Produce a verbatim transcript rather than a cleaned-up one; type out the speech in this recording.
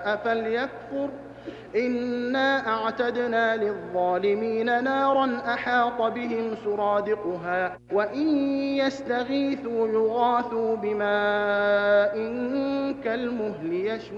شاء فليكفر إنا أعتدنا للظالمين نارا أحاط بهم سرادقها وإن يستغيثوا يغاثوا بماء كالمهل يشوي